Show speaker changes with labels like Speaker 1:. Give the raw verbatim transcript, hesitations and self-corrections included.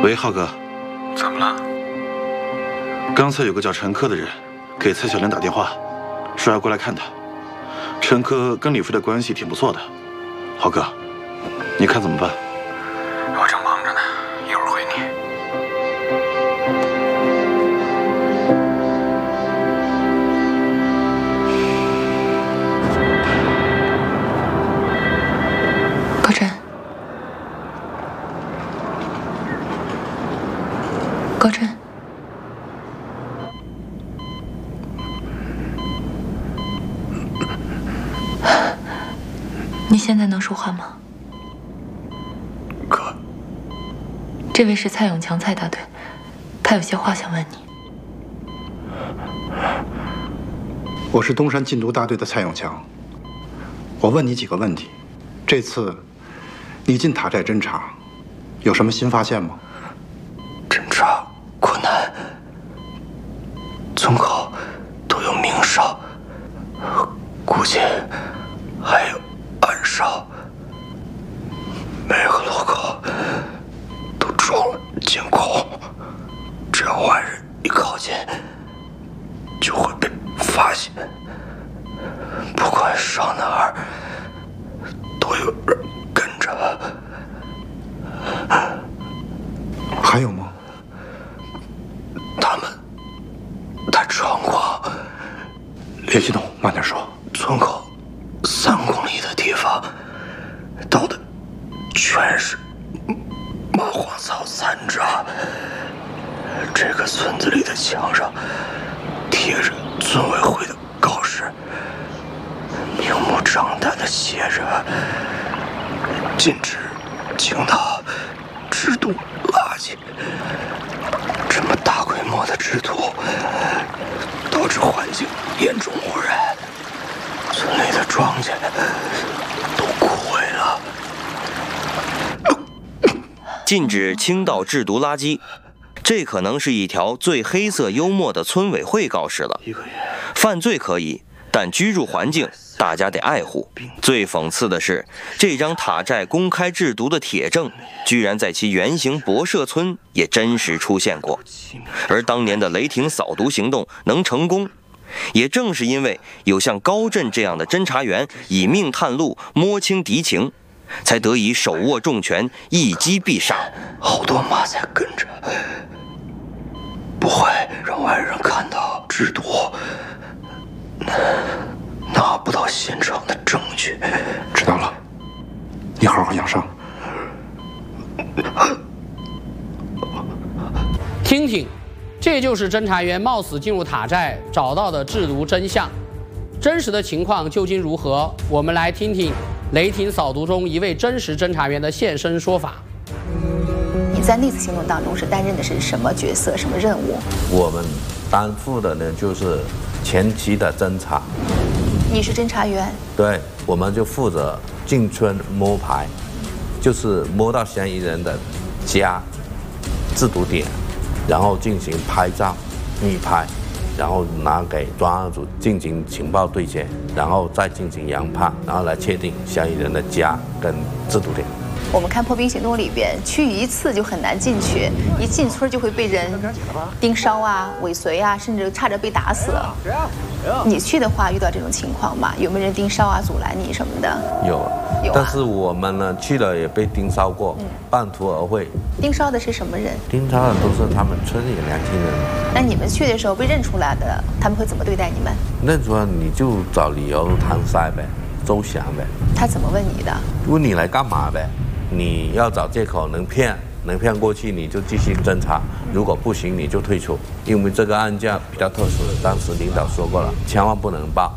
Speaker 1: 喂，浩哥，
Speaker 2: 怎么了？
Speaker 1: 刚才有个叫陈科的人给蔡小莲打电话，说要过来看他。陈科跟李飞的关系挺不错的，浩哥，你看怎么办？
Speaker 2: 我正忙着呢，一会儿回你。
Speaker 3: 高真，高真，你现在能说话吗？
Speaker 2: 哥，
Speaker 3: 这位是蔡永强，蔡大队，他有些话想问你。
Speaker 4: 我是东山禁毒大队的蔡永强，我问你几个问题。这次你进塔寨侦查，有什么新发现吗？
Speaker 2: 侦查困难，村口都有明哨，估计还有暗哨，每个路口都装了监控，只要坏人一靠近，就会被发现。不管上哪儿，都有人跟着。
Speaker 4: 还有吗？
Speaker 2: 他们在穿过
Speaker 4: 别激动，慢点说。
Speaker 2: 村口三公里的地方，倒的全是蚂蟥草残渣。这个村子里的墙上贴着村委会的告示，明目张胆地写着禁止倾倒制毒垃圾。这么大规模的制毒，导致环境严重污染，村里的庄稼都枯萎了。
Speaker 5: 禁止倾倒制毒垃圾，这可能是一条最黑色幽默的村委会告示了。犯罪可以，但居住环境大家得爱护。最讽刺的是，这张塔寨公开制毒的铁证，居然在其原型博社村也真实出现过。而当年的雷霆扫毒行动能成功，也正是因为有像高震这样的侦查员以命探路，摸清敌情，才得以手握重权，一击必杀。
Speaker 2: 好多马在跟着，不会让外人看到制毒，拿不到现场的证据。
Speaker 4: 知道了，你好好养伤。
Speaker 6: 听听，这就是侦查员冒死进入塔寨找到的制毒真相。真实的情况究竟如何？我们来听听雷霆扫毒中一位真实侦查员的现身说法。
Speaker 7: 你在那次行动当中是担任的是什么角色、什么任务？
Speaker 8: 我们担负的呢就是前期的侦查。
Speaker 7: 你是侦查员？
Speaker 8: 对，我们就负责进村摸排，就是摸到嫌疑人的家、制毒点，然后进行拍照、密拍，然后拿给专案组进行情报对接，然后再进行研判，然后来确定嫌疑人的家跟制毒点。
Speaker 7: 我们看破冰行动里边，去一次就很难进去，一进村就会被人盯梢啊、尾随啊，甚至差点被打死。你去的话遇到这种情况吗？有没有人盯梢啊、阻拦你什么的？
Speaker 8: 有，
Speaker 7: 有、啊。
Speaker 8: 但是我们呢去了也被盯梢过，嗯、半途而废。
Speaker 7: 盯梢的是什么人？
Speaker 8: 盯梢的都是他们村里的年轻人。
Speaker 7: 那你们去的时候被认出来的，他们会怎么对待你们？
Speaker 8: 认出来你就找理由搪塞呗，周详呗。
Speaker 7: 他怎么问你的？
Speaker 8: 问你来干嘛呗？你要找借口能骗，能骗过去你就继续侦查，如果不行你就退出，因为这个案件比较特殊，当时领导说过了，千万不能报。